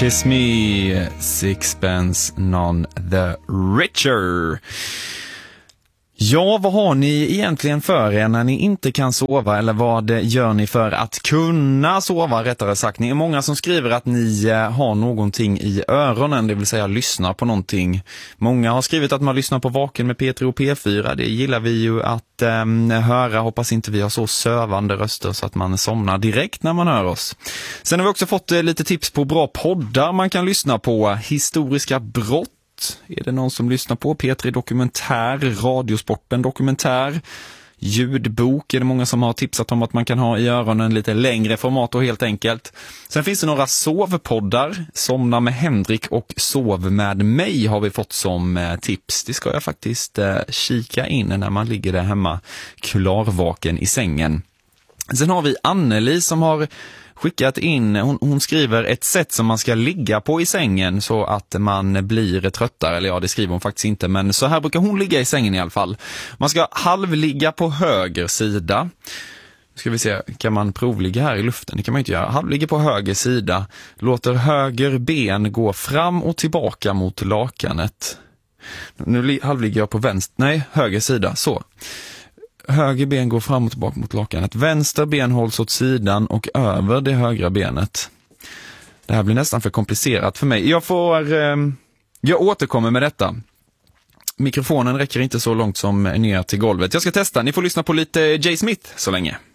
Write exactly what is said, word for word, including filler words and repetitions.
Kiss Me, Sixpence None the Richer. Ja, vad har ni egentligen för er när ni inte kan sova, eller vad gör ni för att kunna sova, rättare sagt? Ni är många som skriver att ni har någonting i öronen, det vill säga lyssnar på någonting. Många har skrivit att man lyssnar på Vaken med P tre och P fyra, det gillar vi ju att eh, höra. Hoppas inte vi har så sövande röster så att man somnar direkt när man hör oss. Sen har vi också fått eh, lite tips på bra poddar man kan lyssna på. Historiska brott är det någon som lyssnar på. P tre Dokumentär, Radiosporten Dokumentär, ljudbok är det många som har tipsat om att man kan ha i öronen, lite längre format och helt enkelt. Sen finns det några sovpoddar. Somna med Henrik och Sov med mig har vi fått som tips. Det ska jag faktiskt eh, kika in när man ligger där hemma klarvaken i sängen. Sen har vi Anneli som har skickat in, hon, hon skriver ett sätt som man ska ligga på i sängen så att man blir tröttare, eller ja, det skriver hon faktiskt inte, men så här brukar hon ligga i sängen i alla fall. Man ska halvligga på höger sida. Ska vi se, kan man provligga här i luften? Det kan man inte göra. Halvligga på höger sida, låter höger ben gå fram och tillbaka mot lakanet. Nu halvligger jag på vänster, nej, höger sida, så. Höger ben går fram och tillbaka mot lakanet. Vänster ben hålls åt sidan och över det högra benet. Det här blir nästan för komplicerat för mig. Jag får... Eh, jag återkommer med detta. Mikrofonen räcker inte så långt som ner till golvet. Jag ska testa. Ni får lyssna på lite Jay Smith så länge.